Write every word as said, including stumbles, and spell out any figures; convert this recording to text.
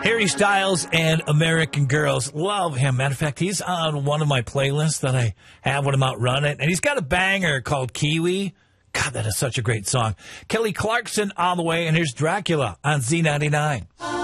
Harry Styles and American Girls. Love him. Matter of fact, he's on one of my playlists that I have when I'm out running. And he's got a banger called Kiwi. God, that is such a great song. Kelly Clarkson on the way. And here's Dracula on Z ninety-nine.